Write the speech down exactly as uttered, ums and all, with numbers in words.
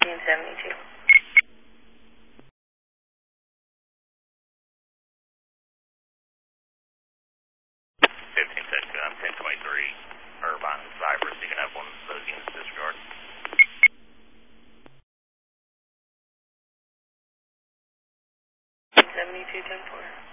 fifteen seventy-two. fifteen seventy-two, I'm ten twenty-three, Irvine, Cypress. You can have one of those units disregard. seventy-two, ten four.